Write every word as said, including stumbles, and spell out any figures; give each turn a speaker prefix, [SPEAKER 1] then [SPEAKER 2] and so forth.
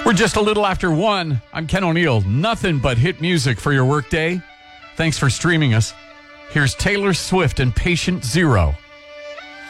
[SPEAKER 1] We're just a little after one. I'm Ken O'Neill. Nothing but hit music for your workday. Thanks for streaming us. Here's Taylor Swift and Patient Zero.